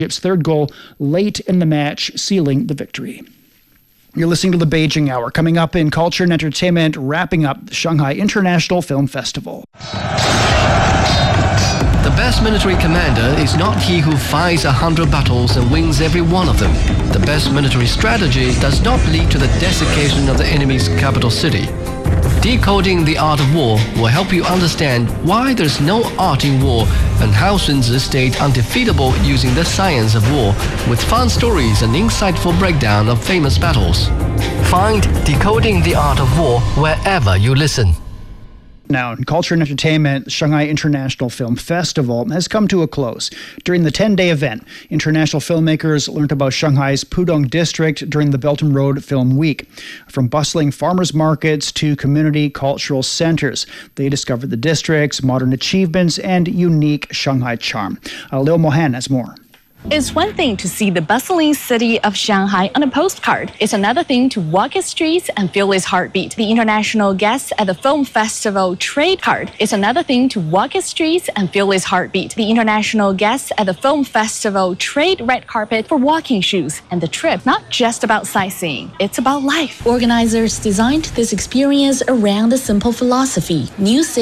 its third goal late in the match, sealing the victory. You're listening to the Beijing Hour. Coming up in culture and entertainment, wrapping up the Shanghai International Film Festival. The best military commander is not he who fights 100 battles and wins every one of them. The best military strategy does not lead to the desiccation of the enemy's capital city. Decoding the Art of War will help you understand why there's no art in war and how Sun Tzu stayed undefeatable using the science of war, with fun stories and insightful breakdown of famous battles. Find Decoding the Art of War wherever you listen. Now, in culture and entertainment, the Shanghai International Film Festival has come to a close. During the 10-day event, international filmmakers learned about Shanghai's Pudong district during the Belt and Road Film Week. From bustling farmers markets to community cultural centers, they discovered the district's modern achievements and unique Shanghai charm. Liu Mohan has more. It's one thing to see the bustling city of Shanghai on a postcard. It's another thing to walk its streets and feel its heartbeat. The international guests at the film festival trade card. It's another thing to walk its streets and feel its heartbeat. The international guests at the film festival trade red carpet for walking shoes. And the trip, not just about sightseeing, it's about life. Organizers designed this experience around a simple philosophy. New